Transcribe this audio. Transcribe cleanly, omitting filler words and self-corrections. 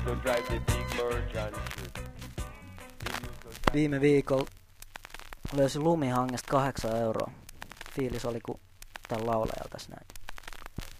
So drive the big merchant ship. Viime viikolla löysin lumihangesta 8 euroa. Fiilis oli ku tän laulajalla tässä näin.